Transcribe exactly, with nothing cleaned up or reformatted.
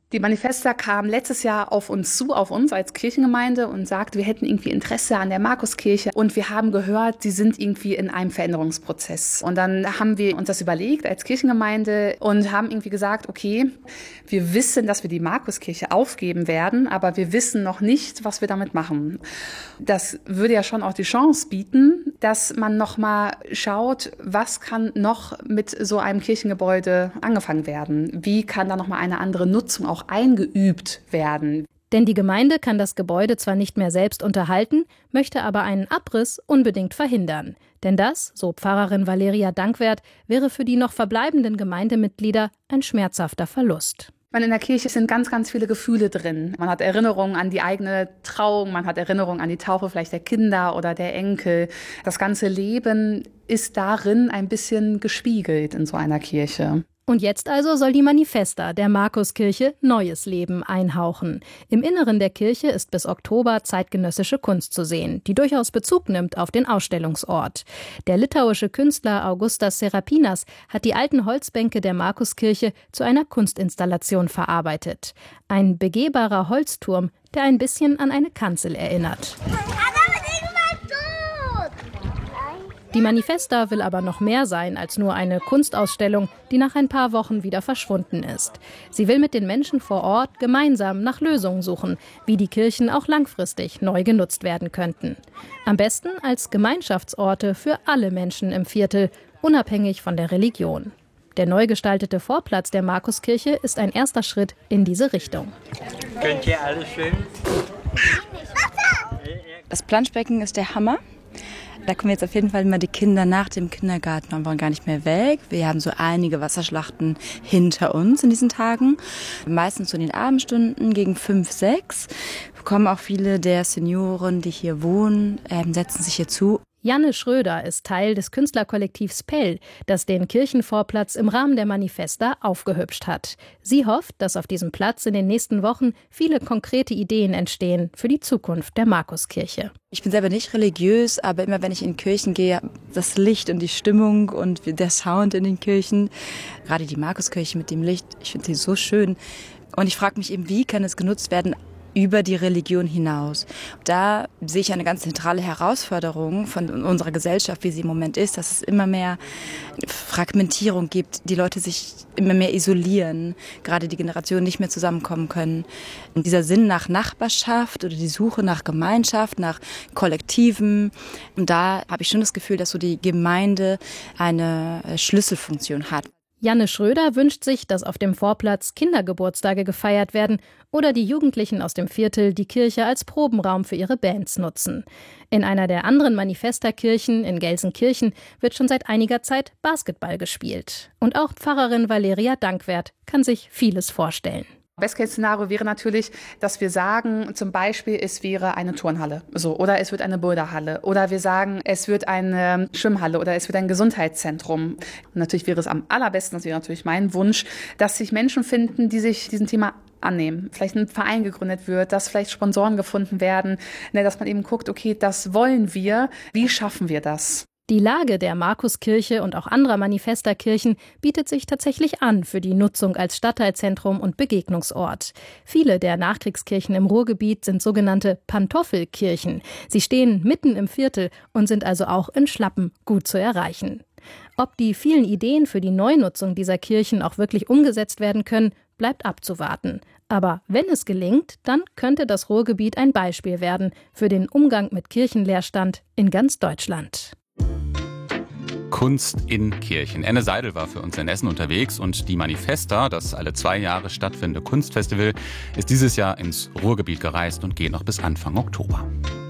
Die Manifesta kam letztes Jahr auf uns zu, auf uns als Kirchengemeinde und sagte, wir hätten irgendwie Interesse an der Markuskirche und wir haben gehört, sie sind irgendwie in einem Veränderungsprozess. Und dann haben wir uns das überlegt als Kirchengemeinde und haben irgendwie gesagt, okay, wir wissen, dass wir die Markuskirche aufgeben werden, aber wir wissen noch nicht, was wir damit machen. Das würde ja schon auch die Chance bieten, dass man nochmal schaut, was kann noch mit so einem Kirchengebäude angefangen werden? Wie kann da nochmal eine andere Nutzung auch eingeübt werden? Denn die Gemeinde kann das Gebäude zwar nicht mehr selbst unterhalten, möchte aber einen Abriss unbedingt verhindern. Denn das, so Pfarrerin Valeria Dankwert, wäre für die noch verbleibenden Gemeindemitglieder ein schmerzhafter Verlust. In der Kirche sind ganz, ganz viele Gefühle drin. Man hat Erinnerungen an die eigene Trauung, man hat Erinnerungen an die Taufe vielleicht der Kinder oder der Enkel. Das ganze Leben ist darin ein bisschen gespiegelt in so einer Kirche. Und jetzt also soll die Manifesta der Markuskirche neues Leben einhauchen. Im Inneren der Kirche ist bis Oktober zeitgenössische Kunst zu sehen, die durchaus Bezug nimmt auf den Ausstellungsort. Der litauische Künstler Augustas Serapinas hat die alten Holzbänke der Markuskirche zu einer Kunstinstallation verarbeitet. Ein begehbarer Holzturm, der ein bisschen an eine Kanzel erinnert. Die Manifesta will aber noch mehr sein als nur eine Kunstausstellung, die nach ein paar Wochen wieder verschwunden ist. Sie will mit den Menschen vor Ort gemeinsam nach Lösungen suchen, wie die Kirchen auch langfristig neu genutzt werden könnten. Am besten als Gemeinschaftsorte für alle Menschen im Viertel, unabhängig von der Religion. Der neu gestaltete Vorplatz der Markuskirche ist ein erster Schritt in diese Richtung. Könnt ihr alle schwimmen? Das Planschbecken ist der Hammer. Da kommen jetzt auf jeden Fall immer die Kinder nach dem Kindergarten und wollen gar nicht mehr weg. Wir haben so einige Wasserschlachten hinter uns in diesen Tagen. Meistens so in den Abendstunden gegen fünf, sechs kommen auch viele der Senioren, die hier wohnen, ähm, setzen sich hier zu. Janne Schröder ist Teil des Künstlerkollektivs Pell, das den Kirchenvorplatz im Rahmen der Manifesta aufgehübscht hat. Sie hofft, dass auf diesem Platz in den nächsten Wochen viele konkrete Ideen entstehen für die Zukunft der Markuskirche. Ich bin selber nicht religiös, aber immer wenn ich in Kirchen gehe, das Licht und die Stimmung und der Sound in den Kirchen, gerade die Markuskirche mit dem Licht, ich finde sie so schön. Und ich frage mich eben, wie kann es genutzt werden über die Religion hinaus. Da sehe ich eine ganz zentrale Herausforderung von unserer Gesellschaft, wie sie im Moment ist, dass es immer mehr Fragmentierung gibt, die Leute sich immer mehr isolieren, gerade die Generationen nicht mehr zusammenkommen können. Und dieser Sinn nach Nachbarschaft oder die Suche nach Gemeinschaft, nach Kollektiven, und da habe ich schon das Gefühl, dass so die Gemeinde eine Schlüsselfunktion hat. Janne Schröder wünscht sich, dass auf dem Vorplatz Kindergeburtstage gefeiert werden oder die Jugendlichen aus dem Viertel die Kirche als Probenraum für ihre Bands nutzen. In einer der anderen Manifesta-Kirchen in Gelsenkirchen wird schon seit einiger Zeit Basketball gespielt. Und auch Pfarrerin Valeria Dankwert kann sich vieles vorstellen. Best-Case-Szenario wäre natürlich, dass wir sagen, zum Beispiel, es wäre eine Turnhalle, so, oder es wird eine Boulderhalle, oder wir sagen, es wird eine Schwimmhalle oder es wird ein Gesundheitszentrum. Und natürlich wäre es am allerbesten, das wäre natürlich mein Wunsch, dass sich Menschen finden, die sich diesem Thema annehmen. Vielleicht ein Verein gegründet wird, dass vielleicht Sponsoren gefunden werden, dass man eben guckt, okay, das wollen wir, wie schaffen wir das? Die Lage der Markuskirche und auch anderer Manifesta-Kirchen bietet sich tatsächlich an für die Nutzung als Stadtteilzentrum und Begegnungsort. Viele der Nachkriegskirchen im Ruhrgebiet sind sogenannte Pantoffelkirchen. Sie stehen mitten im Viertel und sind also auch in Schlappen gut zu erreichen. Ob die vielen Ideen für die Neunutzung dieser Kirchen auch wirklich umgesetzt werden können, bleibt abzuwarten. Aber wenn es gelingt, dann könnte das Ruhrgebiet ein Beispiel werden für den Umgang mit Kirchenleerstand in ganz Deutschland. Kunst in Kirchen. Enne Seidel war für uns in Essen unterwegs und die Manifesta, das alle zwei Jahre stattfindende Kunstfestival, ist dieses Jahr ins Ruhrgebiet gereist und geht noch bis Anfang Oktober.